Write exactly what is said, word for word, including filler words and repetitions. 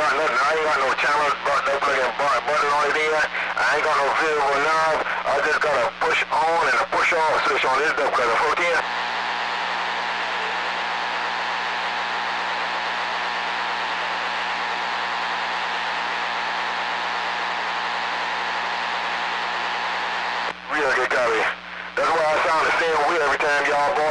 got nothing. I ain't got no channel, got no fucking button on it in. I ain't got no visible knob. I just got a push on and a push off switch on this stuff because I hooked in. Real good copy. That's why I sound the same way every time y'all go